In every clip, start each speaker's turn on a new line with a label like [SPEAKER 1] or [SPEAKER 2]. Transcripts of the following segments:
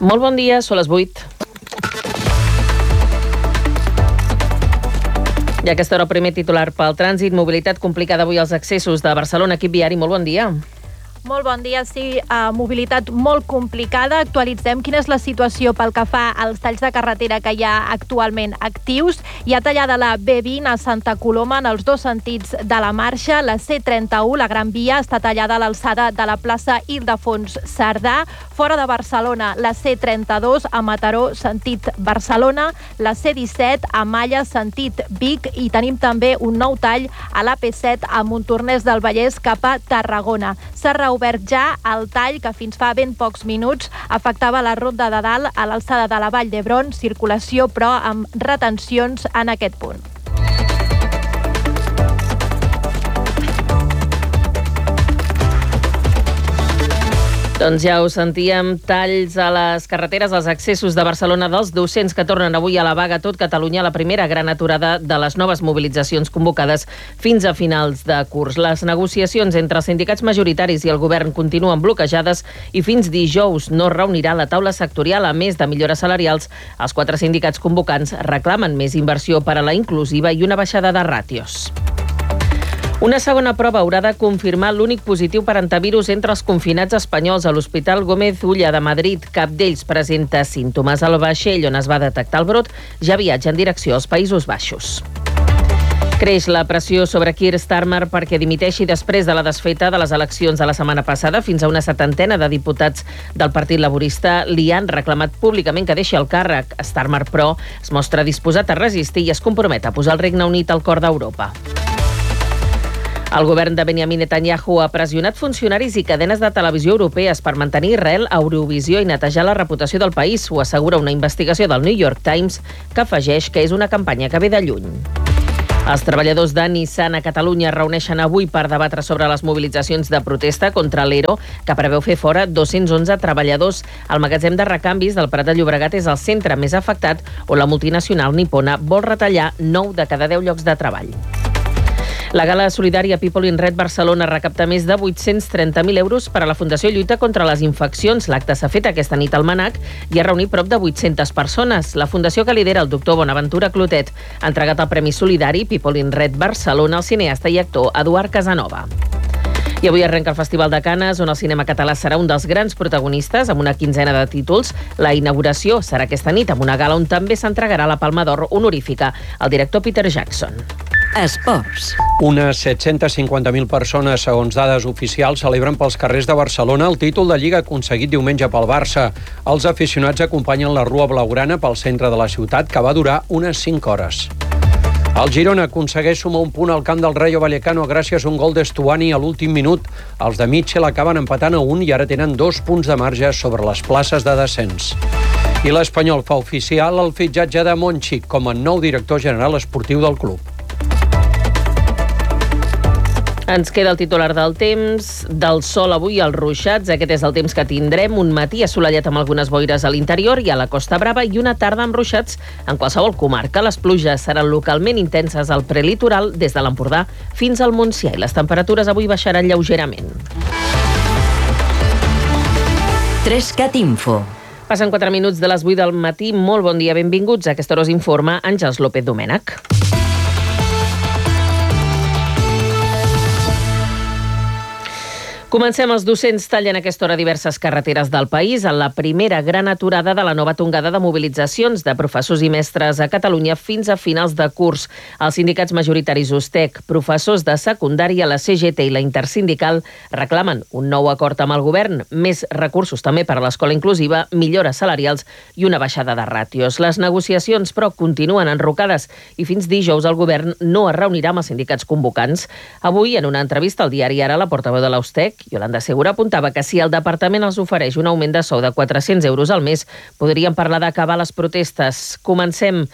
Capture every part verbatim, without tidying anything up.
[SPEAKER 1] Molt bon dia, són les vuit. I a aquesta hora primer titular pel trànsit, mobilitat complicada avui als accessos de Barcelona, equip viari, molt bon dia.
[SPEAKER 2] Molt bon dia, sí, uh, mobilitat molt complicada. Actualitzem quina és la situació pel que fa als talls de carretera que hi ha actualment actius. Hi ha tallada la B vint a Santa Coloma en els dos sentits de la marxa. La C trenta-u, la Gran Via, està tallada a l'alçada de la plaça Ildefons Cerdà. Fora de Barcelona, la C trenta-dos a Mataró, sentit Barcelona. La C disset a Malla, sentit Vic. I tenim també un nou tall a l'A P set a Montornès del Vallès cap a Tarragona. S'ha obert ja el tall que fins fa ben pocs minuts afectava la Ronda de Dalt a l'alçada de la Vall d'Hebron, circulació però amb retencions en aquest punt.
[SPEAKER 1] Doncs ja ho sentíem, talls a les carreteres, als accessos de Barcelona dels docents que tornen avui a la vaga a tot Catalunya, la primera gran aturada de les noves mobilitzacions convocades fins a finals de curs. Les negociacions entre els sindicats majoritaris i el govern continuen bloquejades i fins dijous no es reunirà la taula sectorial. A més de millores salarials, els quatre sindicats convocants reclamen més inversió per a la inclusiva i una baixada de ràtios. Una segona prova haurà de confirmar l'únic positiu per antivirus entre els confinats espanyols a l'Hospital Gómez Ulla de Madrid. Cap d'ells presenta símptomes. El vaixell on es va detectar el brot ja viatja en direcció als Països Baixos. Creix la pressió sobre Keir Starmer perquè dimiteixi després de la desfeta de les eleccions de la setmana passada. Fins a una setantena de diputats del Partit Laborista li han reclamat públicament que deixi el càrrec. Starmer, però, es mostra disposat a resistir i es compromet a posar el Regne Unit al cor d'Europa. El govern de Benjamin Netanyahu ha pressionat funcionaris i cadenes de televisió europees per mantenir Israel a Eurovisió i netejar la reputació del país. Ho assegura una investigació del New York Times que afegeix que és una campanya que ve de lluny. Els treballadors de Nissan a Catalunya es reuneixen avui per debatre sobre les mobilitzacions de protesta contra l'ERO, que preveu fer fora dos-cents onze treballadors. El magatzem de recanvis del Prat de Llobregat és el centre més afectat, on la multinacional nipona vol retallar nou de cada deu llocs de treball. La gala solidària People in Red Barcelona recapta més de vuit-cents trenta mil euros per a la Fundació Lluita contra les Infeccions. L'acte s'ha fet aquesta nit al Manac i ha reunit prop de vuit-centes persones. La fundació que lidera el doctor Bonaventura Clotet ha entregat el Premi Solidari People in Red Barcelona al cineasta i actor Eduard Casanova. I avui arrenca el Festival de Canes, on el cinema català serà un dels grans protagonistes, amb una quinzena de títols. La inauguració serà aquesta nit, amb una gala on també s'entregarà la Palma d'Or honorífica al director Peter Jackson.
[SPEAKER 3] Esports.
[SPEAKER 4] Unes set-centes cinquanta mil persones, segons dades oficials, celebren pels carrers de Barcelona el títol de Lliga aconseguit diumenge pel Barça. Els aficionats acompanyen la Rua Blaugrana pel centre de la ciutat, que va durar unes cinc hores. El Girona aconsegueix sumar un punt al camp del Rayo Vallecano gràcies a un gol d'Estuani a l'últim minut. Els de Mitchell acaben empatant a un i ara tenen dos punts de marge sobre les places de descens. I l'Espanyol fa oficial el fitxatge de Monchi com a nou director general esportiu del club.
[SPEAKER 1] Ens queda el titular del temps, del sol avui als ruixats. Aquest és el temps que tindrem, un matí assolellat amb algunes boires a l'interior i a la Costa Brava i una tarda amb ruixats en qualsevol comarca. Les pluges seran localment intenses al prelitoral des de l'Empordà fins al Montsià i les temperatures avui baixaran lleugerament.
[SPEAKER 3] Trescat Info.
[SPEAKER 1] Passen quatre minuts de les vuit del matí. Molt bon dia, benvinguts. A aquesta hora us informa Àngels López Domènech. Comencem. Els docents tallen a aquesta hora diverses carreteres del país en la primera gran aturada de la nova tongada de mobilitzacions de professors i mestres a Catalunya fins a finals de curs. Els sindicats majoritaris U S T E C, professors de secundària, la C G T i la Intersindical reclamen un nou acord amb el govern, més recursos també per a l'escola inclusiva, millores salarials i una baixada de ràtios. Les negociacions, però, continuen enrocades i fins dijous el govern no es reunirà amb els sindicats convocants. Avui, en una entrevista al diari Ara, la portaveu de la U S T E C, Yolanda Segura, apuntava que si el departament els ofereix un augment de sou de quatre-cents euros al mes, podrien parlar d'acabar les protestes. Comencem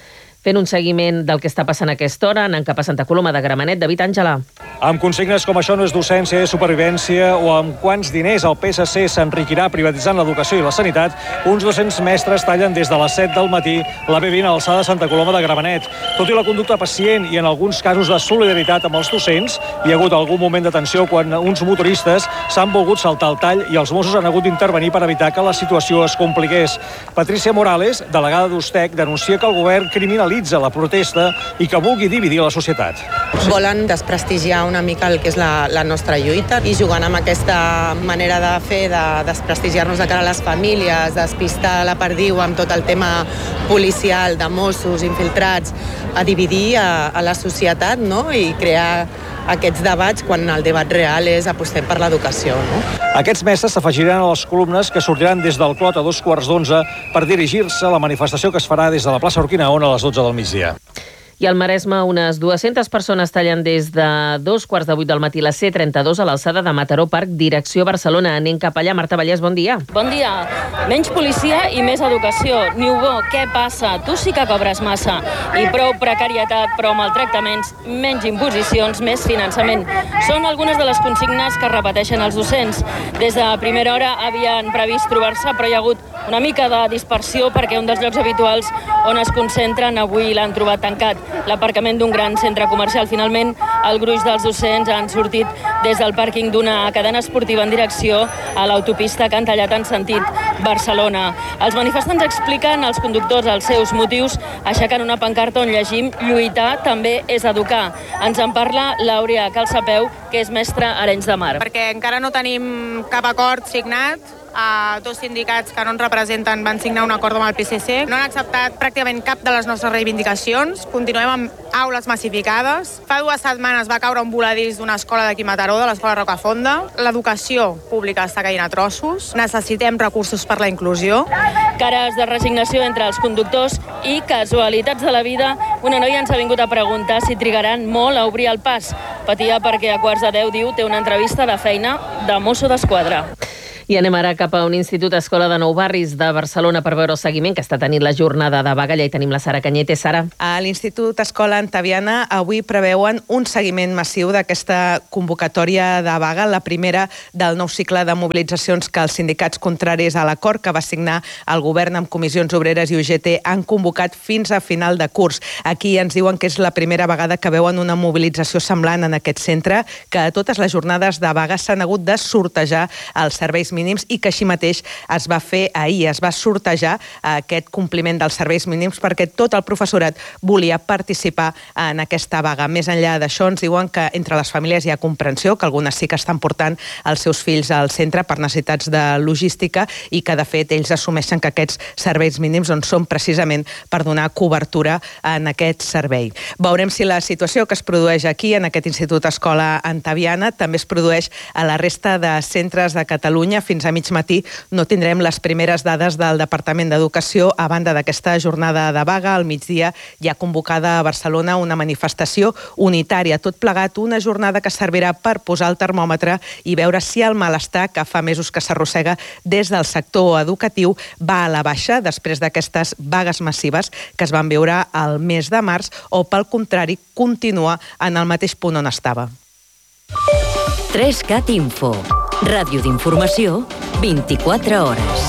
[SPEAKER 1] Fent un seguiment del que està passant a aquesta hora, anant cap a Santa Coloma de Gramenet, David Àngela.
[SPEAKER 5] Amb consignes com això no és docència, és supervivència, o amb quants diners el P S C s'enriquirà privatitzant l'educació i la sanitat, uns dos-cents mestres tallen des de les set del matí la B vint a l'alçada de Santa Coloma de Gramenet. Tot i la conducta pacient i en alguns casos de solidaritat amb els docents, hi ha hagut algun moment de tensió quan uns motoristes s'han volgut saltar el tall i els Mossos han hagut d'intervenir per evitar que la situació es compliqués. Patricia Morales, delegada d'Ustec, denuncia que el govern criminalitza la protesta i que vulgui dividir la societat.
[SPEAKER 6] Volen desprestigiar una mica el que és la, la nostra lluita i jugant amb aquesta manera de fer, de desprestigiar-nos de cara a les famílies, despistar la perdiu amb tot el tema policial, de Mossos, infiltrats, a dividir a, a la societat, no? I crear aquests debats quan el debat real és apostem per l'educació. No?
[SPEAKER 5] Aquests mestres s'afegiran a les columnes que sortiran des del Clot a dos quarts d'onze per dirigir-se a la manifestació que es farà des de la plaça Urquinaona a les dotze del migdia.
[SPEAKER 1] I al Maresme, unes dues-centes persones tallen des de dos quarts de vuit del matí la C trenta-dos a l'alçada de Mataró Parc, direcció Barcelona. Anem cap allà. Marta Vallès, bon dia.
[SPEAKER 7] Bon dia. Menys policia i més educació. Niubó, què passa? Tu sí que cobres massa. I prou precarietat, prou maltractaments, menys imposicions, més finançament. Són algunes de les consignes que repeteixen els docents. Des de primera hora havien previst trobar-se, però hi ha hagut una mica de dispersió perquè un dels llocs habituals on es concentren avui l'han trobat tancat. L'aparcament d'un gran centre comercial. Finalment, el gruix dels docents han sortit des del pàrquing d'una cadena esportiva en direcció a l'autopista que han tallat en sentit Barcelona. Els manifestants expliquen als conductors els seus motius, aixecant una pancarta on llegim «Lluitar també és educar». Ens en parla l'Àurea Calçapeu, que és mestra a Arenys de Mar.
[SPEAKER 8] Perquè encara no tenim cap acord signat. Uh, dos sindicats que no ens representen van signar un acord amb el P S C. No han acceptat pràcticament cap de les nostres reivindicacions. Continuem amb aules massificades. Fa dues setmanes va caure un voladís d'una escola d'aquí a Mataró, de l'escola Rocafonda. L'educació pública està caient a trossos. Necessitem recursos per la inclusió.
[SPEAKER 7] Cares de resignació entre els conductors i casualitats de la vida. Una noia ens ha vingut a preguntar si trigaran molt a obrir el pas. Patia perquè a quarts de deu, diu, té una entrevista de feina de mosso d'esquadra.
[SPEAKER 1] I anem ara cap a un institut escola de Nou Barris de Barcelona per veure el seguiment que està tenint la jornada de vaga. Allà hi tenim la Sara Canyete. Sara.
[SPEAKER 6] A l'Institut Escola Antaviana avui preveuen un seguiment massiu d'aquesta convocatòria de vaga, la primera del nou cicle de mobilitzacions que els sindicats contraris a l'acord que va signar el govern amb Comissions Obreres i U G T han convocat fins a final de curs. Aquí ens diuen que és la primera vegada que veuen una mobilització semblant en aquest centre, que a totes les jornades de vaga s'han hagut de sortejar els serveis mínims i que així mateix es va fer ahir, es va sortejar aquest compliment dels serveis mínims perquè tot el professorat volia participar en aquesta vaga. Més enllà d'això, ens diuen que entre les famílies hi ha comprensió, que algunes sí que estan portant els seus fills al centre per necessitats de logística i que, de fet, ells assumeixen que aquests serveis mínims doncs, són precisament per donar cobertura en aquest servei. Veurem si la situació que es produeix aquí, en aquest Institut Escola Antaviana, també es produeix a la resta de centres de Catalunya. Fins a mig matí no tindrem les primeres dades del Departament d'Educació. A banda d'aquesta jornada de vaga, al migdia hi ha convocada a Barcelona una manifestació unitària. Tot plegat, una jornada que servirà per posar el termòmetre i veure si el malestar que fa mesos que s'arrossega des del sector educatiu va a la baixa després d'aquestes vagues massives que es van veure al mes de març o, pel contrari, continua en el mateix punt on estava.
[SPEAKER 3] tres cat Info. Ràdio d'informació, vint-i-quatre hores.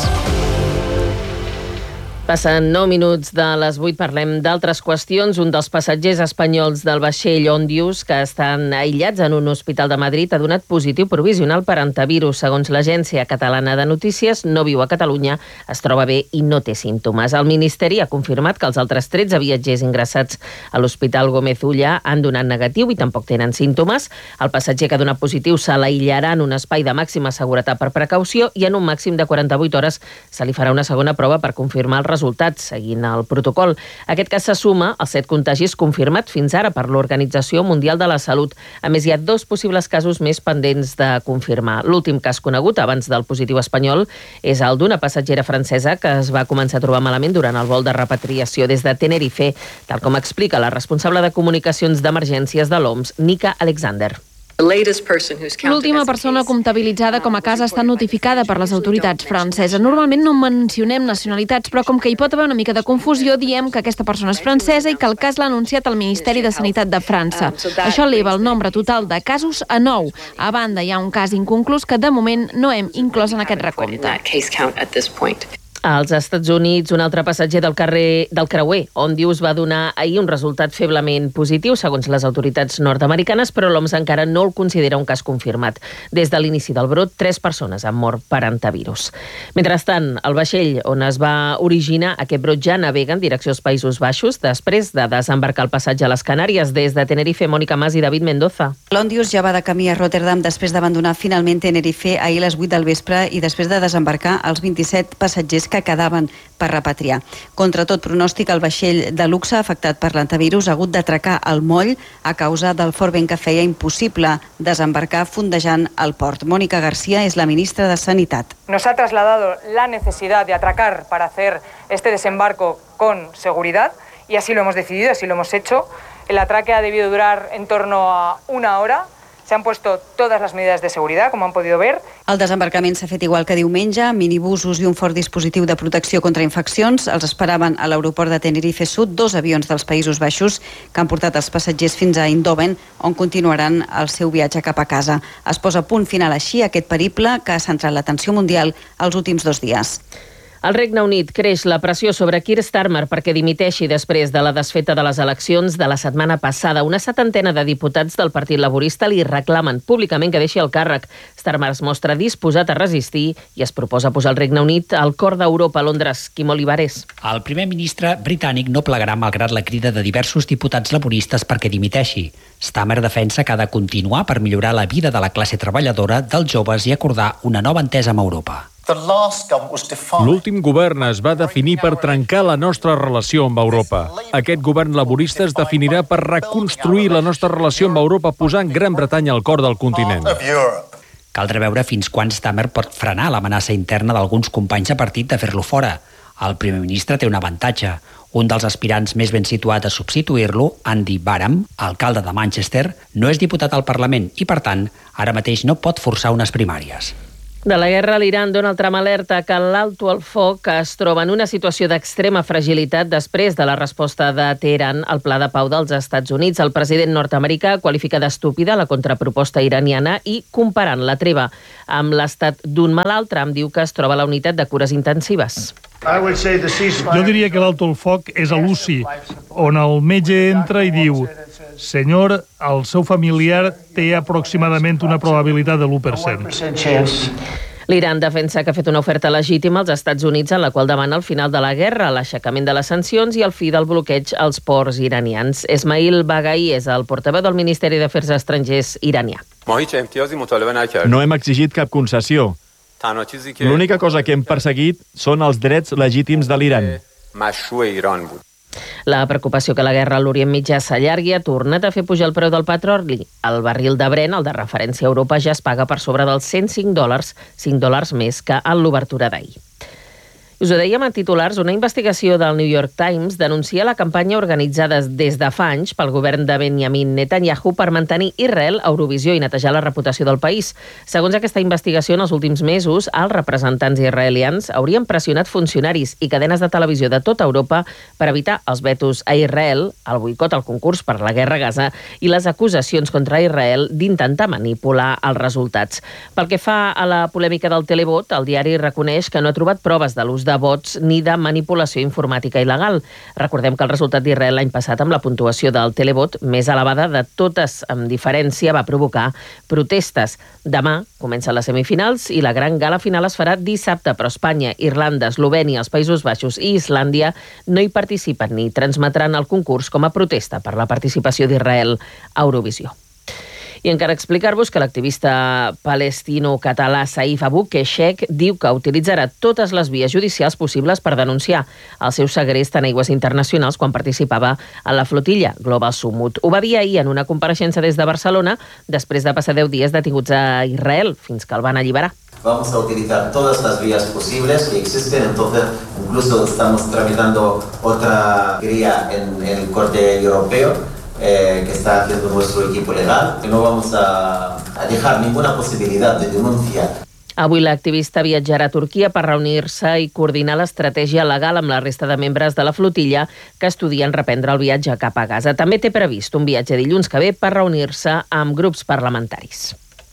[SPEAKER 1] Passen nou minuts de les vuit, parlem d'altres qüestions. Un dels passatgers espanyols del vaixell Ondius, que estan aïllats en un hospital de Madrid, ha donat positiu provisional per antivirus. Segons l'Agència Catalana de Notícies, no viu a Catalunya, es troba bé i no té símptomes. El Ministeri ha confirmat que els altres tretze viatgers ingressats a l'Hospital Gómez Ulla han donat negatiu i tampoc tenen símptomes. El passatger que ha donat positiu se l'aïllarà en un espai de màxima seguretat per precaució i en un màxim de quaranta-vuit hores se li farà una segona prova per confirmar el resultat resultats, seguint el protocol. Aquest cas se suma als set contagis confirmats fins ara per l'Organització Mundial de la Salut. A més, hi ha dos possibles casos més pendents de confirmar. L'últim cas conegut, abans del positiu espanyol, és el d'una passatgera francesa que es va començar a trobar malament durant el vol de repatriació des de Tenerife, tal com explica la responsable de comunicacions d'emergències de l'O M S, Nika Alexander.
[SPEAKER 9] L'última persona comptabilitzada com a cas ha estat notificada per les autoritats franceses. Normalment no mencionem nacionalitats, però com que hi pot haver una mica de confusió, diem que aquesta persona és francesa i que el cas l'ha anunciat el Ministeri de Sanitat de França. Això eleva el nombre total de casos a nou. A banda, hi ha un cas inconclús que de moment no hem inclòs en aquest recompte.
[SPEAKER 1] Als Estats Units, un altre passatger del carrer del creuer Ondius va donar ahir un resultat feblement positiu, segons les autoritats nord-americanes, però l'O M S encara no el considera un cas confirmat. Des de l'inici del brot, tres persones han mort per antivirus. Mentrestant, el vaixell on es va originar aquest brot ja navega en direcció als Països Baixos, després de desembarcar el passatge a les Canàries. Des de Tenerife, Mònica Mas i David Mendoza.
[SPEAKER 10] L'Ondius ja va de camí a Rotterdam després d'abandonar finalment Tenerife ahir a les vuit del vespre i després de desembarcar els vint-i-set passatgers que quedaven per repatriar. Contra tot pronòstic, el vaixell de luxe afectat per l'antivirus ha hagut d'atracar al moll a causa del fort vent que feia impossible desembarcar fondejant al port. Mónica García és la ministra de Sanitat.
[SPEAKER 11] Nos ha trasladado la necesidad de atracar para hacer este desembarco con seguridad y así lo hemos decidido, así lo hemos hecho. El atraque ha debido durar en torno a una hora. Se han puesto todas las medidas de seguridad, como han podido ver.
[SPEAKER 10] El desembarcament s'ha fet igual que diumenge, minibusos i un fort dispositiu de protecció contra infeccions. Els esperaven a l'aeroport de Tenerife Sud dos avions dels Països Baixos que han portat els passatgers fins a Eindhoven, on continuaran el seu viatge cap a casa. Es posa punt final així a aquest periple que ha centrat l'atenció mundial els últims dos dies.
[SPEAKER 1] Al Regne Unit creix la pressió sobre Keir Starmer perquè dimiteixi després de la desfeta de les eleccions de la setmana passada. Una setantena de diputats del Partit Laborista li reclamen públicament que deixi el càrrec. Starmer es mostra disposat a resistir i es proposa posar el Regne Unit al cor d'Europa, a Londres. Quim Olivares.
[SPEAKER 12] El primer ministre britànic no plegarà malgrat la crida de diversos diputats laboristes perquè dimiteixi. Starmer defensa que ha de continuar per millorar la vida de la classe treballadora, dels joves i acordar una nova entesa amb Europa.
[SPEAKER 13] L'últim govern es va definir per trencar la nostra relació amb Europa. Aquest govern laborista es definirà per reconstruir la nostra relació amb Europa posant Gran Bretanya al cor del continent.
[SPEAKER 12] Caldrà veure fins quan Starmer pot frenar l'amenaça interna d'alguns companys de partit de fer-lo fora. El primer ministre té un avantatge. Un dels aspirants més ben situat a substituir-lo, Andy Barham, alcalde de Manchester, no és diputat al Parlament i, per tant, ara mateix no pot forçar unes primàries.
[SPEAKER 1] De la guerra a l'Iran, Donald Trump alerta que l'alto al foc es troba en una situació d'extrema fragilitat després de la resposta de Teheran al pla de pau dels Estats Units. El president nord-americà qualifica d'estúpida la contraproposta iraniana i, comparant la treva amb l'estat d'un malalt, Trump diu que es troba a la unitat de cures intensives.
[SPEAKER 14] Jo diria que l'alto al foc és a l'U C I, on el metge entra i diu: senyor, el seu familiar té aproximadament una probabilitat de l'u per cent.
[SPEAKER 1] L'Iran defensa que ha fet una oferta legítima als Estats Units en la qual demana el final de la guerra, l'aixecament de les sancions i el fi del bloqueig als ports iranians. Esmail Baghai és el portaveu del Ministeri d'Afers Estrangers iranià.
[SPEAKER 15] No hem exigit cap concessió. L'única cosa que hem perseguit són els drets legítims de l'Iran.
[SPEAKER 1] La preocupació que la guerra a l'Orient Mitjà s'allargui ha tornat a fer pujar el preu del petroli. El barril de Brent, el de referència a Europa, ja es paga per sobre dels cent cinc dòlars, cinc dòlars més que en l'obertura d'ahir. Us ho dèiem a titulars, una investigació del New York Times denuncia la campanya organitzada des de fa anys pel govern de Benjamin Netanyahu per mantenir Israel a Eurovisió i netejar la reputació del país. Segons aquesta investigació, en els últims mesos, els representants israelians haurien pressionat funcionaris i cadenes de televisió de tota Europa per evitar els vetos a Israel, el boicot al concurs per la guerra a Gaza i les acusacions contra Israel d'intentar manipular els resultats. Pel que fa a la polèmica del televot, el diari reconeix que no ha trobat proves de l'ús de vots ni de manipulació informàtica il·legal. Recordem que el resultat d'Israel l'any passat amb la puntuació del televot més elevada de totes, amb diferència, va provocar protestes. Demà comencen les semifinals i la gran gala final es farà dissabte, però Espanya, Irlanda, Eslovènia, els Països Baixos i Islàndia no hi participen ni transmetran el concurs com a protesta per la participació d'Israel a Eurovisió. I encara explicar-vos que l'activista palestino-català Saif Abu Keshek diu que utilitzarà totes les vies judicials possibles per denunciar el seu segrest en aigües internacionals quan participava en la flotilla Global Summut. Ho va dir ahir en una compareixença des de Barcelona després de passar deu dies detinguts a Israel fins que el van alliberar.
[SPEAKER 16] Vamos a utilizar todas las vías posibles que existen, entonces incluso estamos tramitando otra guía en el Corte Europeo eh, que está haciendo nuestro equipo legal, que no vamos a, a dejar ninguna posibilidad de denuncia.
[SPEAKER 1] Avui l'activista viatjarà a Turquia per reunir-se i coordinar l'estratègia legal amb la resta de membres de la flotilla que estudien reprendre el viatge cap a Gaza. També té previst un viatge dilluns que ve per reunir-se amb grups parlamentaris.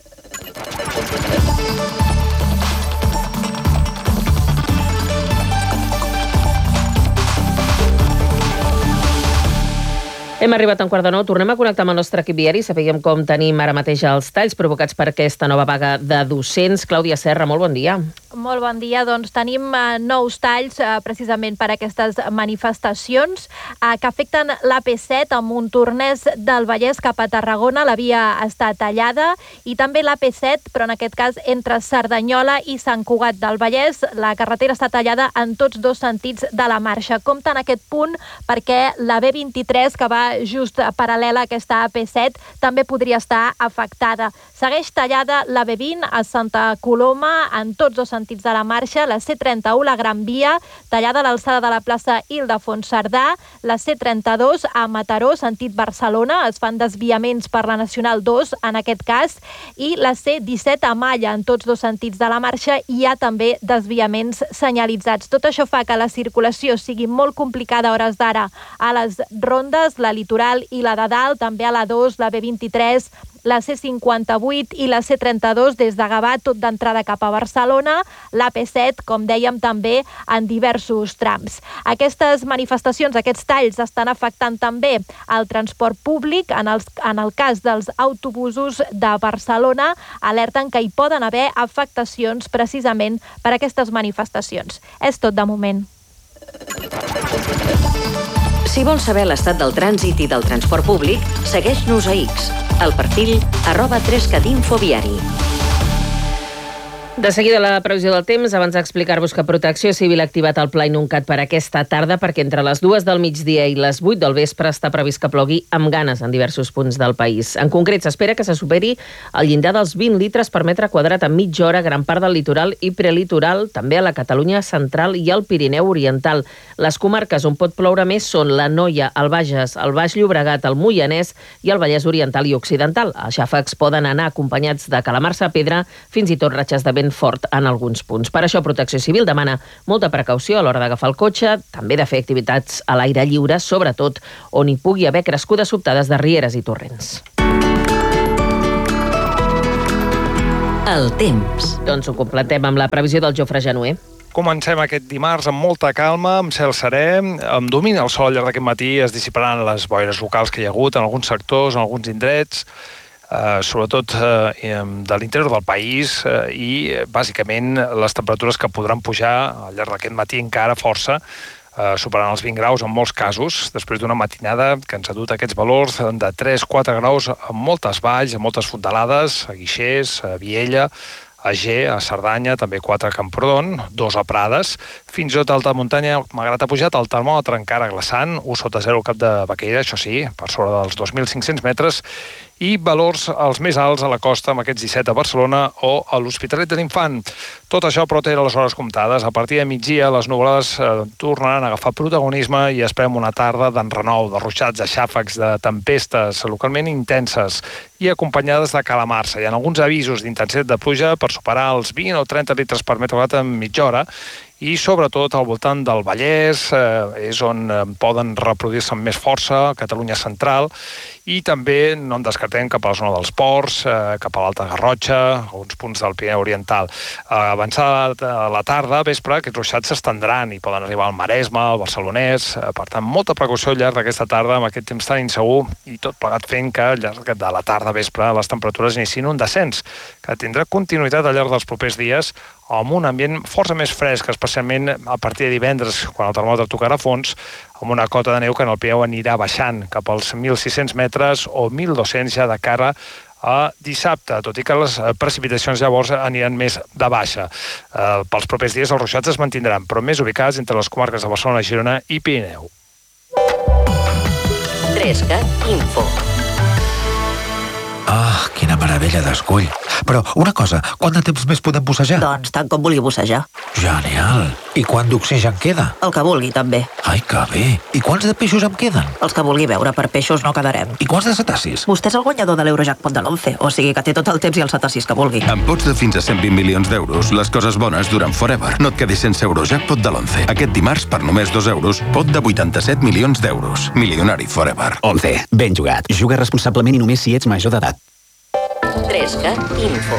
[SPEAKER 1] Hem arribat a un quart de nou, tornem a connectar amb el nostre equip viari, sapiguem com tenim ara mateix els talls provocats per aquesta nova vaga de docents. Clàudia Serra, molt bon dia.
[SPEAKER 2] Molt bon dia, doncs tenim uh, nous talls uh, precisament per aquestes manifestacions uh, que afecten l'A P set a Montornès del Vallès cap a Tarragona. La via està tallada i també l'A P set, però en aquest cas entre Cerdanyola i Sant Cugat del Vallès. La carretera està tallada en tots dos sentits de la marxa. Compte en aquest punt perquè la B vint-i-tres, que va just paral·lela a aquesta A P set, també podria estar afectada. Segueix tallada la B vint a Santa Coloma en tots dos sentits de la marxa, la C trenta-u, la Gran Via, tallada a l'alçada de la plaça Ildefons Cerdà, la C trenta-dos a Mataró, sentit Barcelona, es fan desviaments per la Nacional dos en aquest cas, i la C disset a Malla, en tots dos sentits de la marxa, hi ha també desviaments senyalitzats. Tot això fa que la circulació sigui molt complicada a hores d'ara a les rondes, la litoral i la de dalt, també a la dos, la B vint-i-tres, la C cinquanta-vuit i la C trenta-dos des de Gavà, tot d'entrada cap a Barcelona, l'A P set, com dèiem, també en diversos trams. Aquestes manifestacions, aquests talls, estan afectant també el transport públic. En, els, en el cas dels autobusos de Barcelona, alerten que hi poden haver afectacions precisament per aquestes manifestacions. És tot de moment.
[SPEAKER 3] Si vols saber l'estat del trànsit i del transport públic, segueix-nos a X, al perfil arroba tres cat info viari.
[SPEAKER 1] De seguida la previsió del temps, abans d'explicar-vos que Protecció Civil ha activat el Pla Inuncat per aquesta tarda perquè entre les dues del migdia i les vuit del vespre està previst que plogui amb ganes en diversos punts del país. En concret, s'espera que se superi el llindar dels vint litres per metre quadrat en mitja hora gran part del litoral i prelitoral, també a la Catalunya central i al Pirineu Oriental. Les comarques on pot ploure més són l'Anoia, el Bages, el Baix Llobregat, el Moianès i el Vallès Oriental i Occidental. Els xàfecs poden anar acompanyats de calamarsa, pedra, fins i tot ratxes de vent fort en alguns punts. Per això Protecció Civil demana molta precaució a l'hora d'agafar el cotxe, també de fer activitats a l'aire lliure, sobretot on hi pugui haver crescudes sobtades de rieres i torrents.
[SPEAKER 3] El temps.
[SPEAKER 1] Doncs ho completem amb la previsió del Jofre Januer.
[SPEAKER 5] Comencem aquest dimarts amb molta calma, amb cel serè, amb domini el sol al llarg d'aquest matí, es dissiparan les boires locals que hi ha hagut en alguns sectors, en alguns indrets, Uh, sobretot uh, de l'interior del país uh, i bàsicament les temperatures que podran pujar al llarg d'aquest matí encara força, uh, superant els vint graus en molts casos, després d'una matinada que ens ha dut aquests valors de tres a quatre graus en moltes valls, en moltes fondalades, a Guixers, a Viella, a Ger, a Cerdanya, també quatre a Camprodon, dos a Prades, fins i tot a alta muntanya, malgrat ha pujat el termòmetre encara glaçant, u sota zero al cap de Baquella, això sí, per sobre dels dos mil cinc-cents metres, i valors els més alts a la costa, amb aquests disset a Barcelona o a l'Hospitalet de l'Infant. Tot això, però, té les hores comptades. A partir de migdia, les nuvolades eh, tornaran a agafar protagonisme i esperem una tarda d'enrenou, de ruixats, de xàfecs, de tempestes localment intenses i acompanyades de calamarsa. Hi ha alguns avisos d'intensitat de pluja per superar els vint o trenta litres per metre quadrat en mitja hora, i sobretot al voltant del Vallès, eh, és on eh, poden reproduir-se amb més força, Catalunya central, i també no en descartem cap a la zona dels Ports, eh, cap a l'Alta Garrotxa, alguns punts del Pirineu Oriental. Eh, avançada la tarda, vespre, aquests ruixats s'estendran i poden arribar al Maresme, al Barcelonès, eh, per tant, molta precaució al llarg d'aquesta tarda amb aquest temps tan insegur i tot plegat fent que al llarg de la tarda, vespre, les temperatures inicien un descens, que tindrà continuïtat al llarg dels propers dies, amb un ambient força més fresc, especialment a partir de divendres, quan el termòmetre tocarà fons, amb una cota de neu que en el Pirineu anirà baixant cap als mil sis-cents metres o mil dos-cents ja de cara a dissabte, tot i que les precipitacions llavors aniran més de baixa. Eh, pels propers dies els ruixats es mantindran, però més ubicats entre les comarques de Barcelona, Girona i Pirineu.
[SPEAKER 3] tres cat Info.
[SPEAKER 17] Ah, quina meravella d'escull. Però una cosa, quant de temps més podem bussejar?
[SPEAKER 18] Doncs tant com vulgui bussejar.
[SPEAKER 17] Genial. I quant d'oxigen queda?
[SPEAKER 18] El que vulgui, també.
[SPEAKER 17] Ai, que bé. I quants de peixos em queden?
[SPEAKER 18] Els que vulgui veure, per peixos no quedarem.
[SPEAKER 17] I quants de cetacis?
[SPEAKER 18] Vostè és el guanyador de l'Eurojackpot de l'once, o sigui que té tot el temps i els cetacis que vulgui.
[SPEAKER 19] Amb pots de fins a cent vint milions d'euros, les coses bones duren forever. No et quedis sense Eurojackpot de l'once. Aquest dimarts, per només dos euros, pot de vuitanta-set milions d'euros. Milionari forever.
[SPEAKER 20] once. Ben jugat. Juga responsablement i només si ets major d'edat.
[SPEAKER 3] tres Cat Info.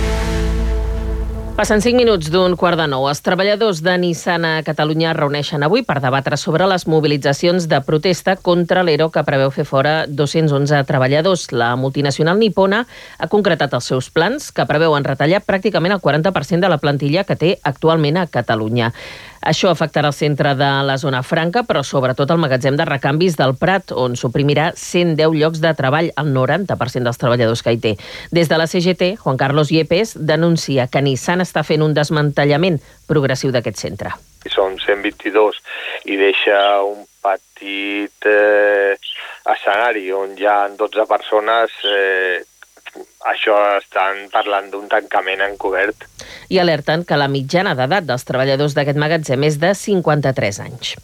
[SPEAKER 1] Passen cinc minuts d'un quart de nou. Els treballadors de Nissan a Catalunya es reuneixen avui per debatre sobre les mobilitzacions de protesta contra l'ERO que preveu fer fora dos-cents onze treballadors. La multinacional nipona ha concretat els seus plans que preveuen retallar pràcticament el quaranta per cent de la plantilla que té actualment a Catalunya. Això afectarà el centre de la zona franca, però sobretot el magatzem de recanvis del Prat, on suprimirà cent deu llocs de treball, el noranta per cent dels treballadors que hi té. Des de la C G T, Juan Carlos Yepes denuncia que Nissan està fent un desmantellament progressiu d'aquest centre.
[SPEAKER 21] Són cent vint-i-dos i deixa un petit eh, escenari on hi ha dotze persones. Eh, això estan parlant d'un tancament encobert.
[SPEAKER 1] I alerten que la mitjana d'edat dels treballadors d'aquest magatzem és de cinquanta-tres anys.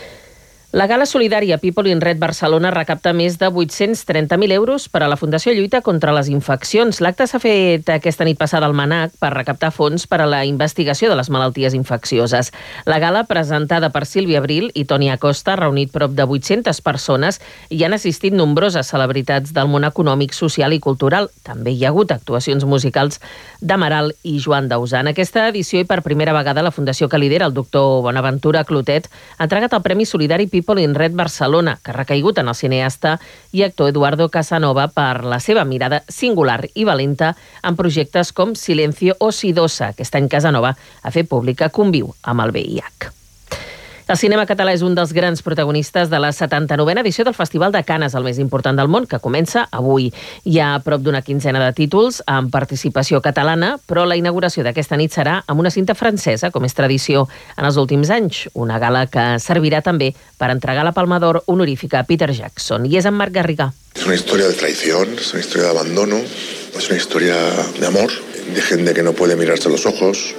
[SPEAKER 1] La gala solidària People in Red Barcelona recapta més de vuit-cents trenta mil euros per a la Fundació Lluita contra les Infeccions. L'acte s'ha fet aquesta nit passada al Manac per recaptar fons per a la investigació de les malalties infeccioses. La gala, presentada per Sílvia Abril i Toni Acosta, ha reunit prop de vuit-centes persones i hi han assistit nombroses celebritats del món econòmic, social i cultural. També hi ha hagut actuacions musicals d'Amaral i Joan Dausà. En aquesta edició i per primera vegada la fundació que lidera el doctor Bonaventura Clotet ha entregat el Premi Solidari People in Red Barcelona, que ha recaigut en el cineasta i actor Eduardo Casanova per la seva mirada singular i valenta en projectes com Silencio o Sidosa. Aquest any Casanova ha fet pública conviu amb el V I H. El cinema català és un dels grans protagonistes de la setanta-novena edició del Festival de Canes, el més important del món, que comença avui. Hi ha prop d'una quinzena de títols amb participació catalana, però la inauguració d'aquesta nit serà amb una cinta francesa, com és tradició en els últims anys. Una gala que servirà també per entregar la Palma d'Or honorífica a Peter Jackson. I és en Marc Garriga.
[SPEAKER 22] Es una historia de traición, es una historia de abandono, es una historia de amor, de gente que no puede mirarse a los ojos.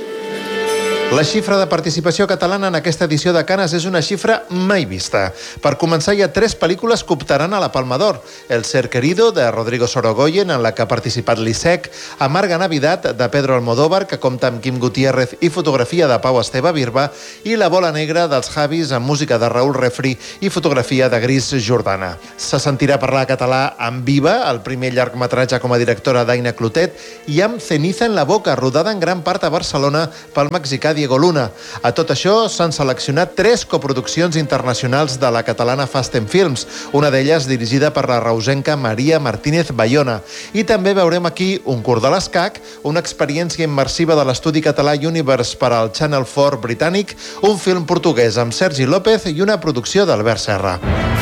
[SPEAKER 23] La xifra de participació catalana en aquesta edició de Canes és una xifra mai vista. Per començar, hi ha tres pel·lícules que optaran a la Palma d'Or. El ser querido, de Rodrigo Sorogoyen, en la que ha participat l'Isec, Amarga Navidad, de Pedro Almodóvar, que compta amb Quim Gutiérrez i fotografia de Pau Esteve Birba, i La bola negra, dels Javis, amb música de Raül Refri i fotografia de Gris Jordana. Se sentirà parlar català amb Viva, el primer llargmetratge com a directora d'Aina Clotet, i amb Ceniza en la boca, rodada en gran part a Barcelona pel mexicà Diego Luna. A tot això s'han seleccionat tres coproduccions internacionals de la catalana Fast and Films, una d'elles dirigida per la reusenca Maria Martínez Bayona. I també veurem aquí Un curt de l'escac, una experiència immersiva de l'estudi català Universe per al Channel quatre britànic, un film portuguès amb Sergi López i una producció d'Albert Serra.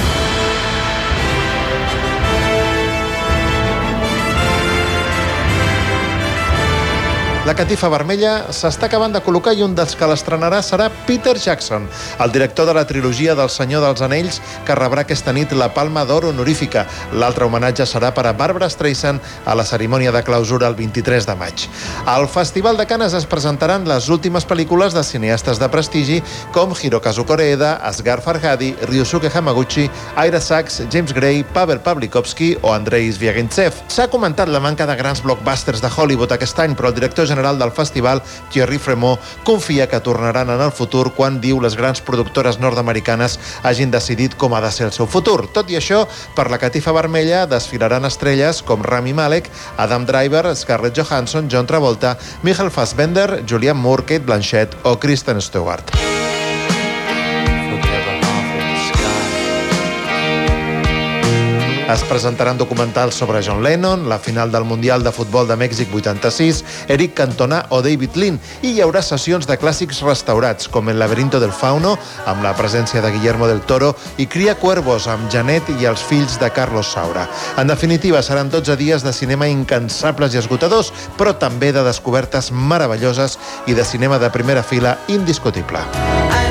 [SPEAKER 23] La catifa vermella s'està acabant de col·locar i un dels que l'estrenarà serà Peter Jackson, el director de la trilogia del Senyor dels Anells, que rebrà aquesta nit la Palma d'Or honorífica. L'altre homenatge serà per a Barbra Streisand a la cerimònia de clausura el vint-i-tres de maig. Al Festival de Canes es presentaran les últimes pel·lícules de cineastes de prestigi com Hirokazu Koreeda, Asghar Farhadi, Ryosuke Hamaguchi, Ira Sachs, James Gray, Pavel Pawlikowski o Andrei Zvyagintsev. S'ha comentat la manca de grans blockbusters de Hollywood aquest any, però el director general del festival, Thierry Fremont, confia que tornaran en el futur quan, diu, les grans productores nord-americanes hagin decidit com ha de ser el seu futur. Tot i això, per la catifa vermella desfilaran estrelles com Rami Malek, Adam Driver, Scarlett Johansson, John Travolta, Michael Fassbender, Julianne Moore, Kate Blanchett o Kristen Stewart. Es presentaran documentals sobre John Lennon, la final del Mundial de Futbol de Mèxic vuitanta-sis, Eric Cantona o David Lean, i hi haurà sessions de clàssics restaurats, com El laberinto del fauno, amb la presència de Guillermo del Toro, i Cria Cuervos, amb Janet i els fills de Carlos Saura. En definitiva, seran dotze dies de cinema incansables i esgotadors, però també de descobertes meravelloses i de cinema de primera fila indiscutible.